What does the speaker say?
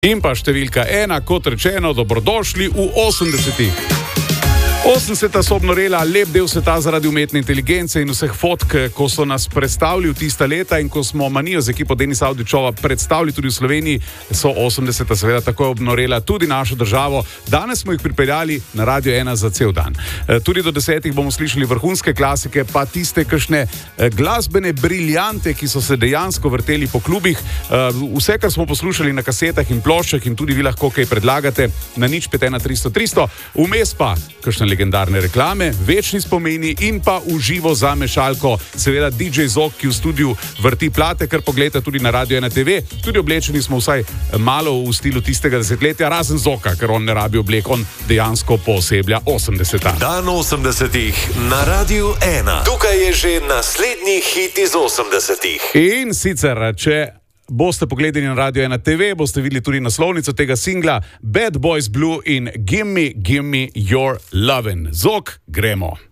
In pa številka 1, kot rečeno, dobrodošli v 80-ih. 80 so obnorela lep del sveta zaradi umetne inteligence in vseh fotk, ko so nas predstavili v tista leta in ko smo Manijo z ekipo Denisa Avdićova predstavili tudi v Sloveniji, so 80 seveda tako obnorela tudi našo državo. Danes smo jih pripeljali na Radio 1 za cel dan. Tudi do 10 bomo slišali vrhunske klasike, pa tiste kakšne glasbene briljante, ki so se dejansko vrteli po klubih. Vse, kar smo poslušali na kasetah in ploščah, in tudi vi lahko kaj predlagate na 051 300 300, vmes pa kakšne legendarne reklame, večni spomini in pa v živo za mešalko, seveda DJ Zok, ki v studiu vrti plate, kar pogledate tudi na Radio 1 TV. Tudi oblečeni smo vsaj malo v stilu tistega desetletja, razen Zoka, ker on ne rabi oblek, on dejansko pooseblja 80-ta. Dan 80-ih na Radio 1. Tukaj je že naslednji hit iz 80-ih. In sicer, če boste pogledali na Radio 1 TV, boste videli tudi naslovnico tega singla Bad Boys Blue in Gimme Your Lovin'. Zok, gremo.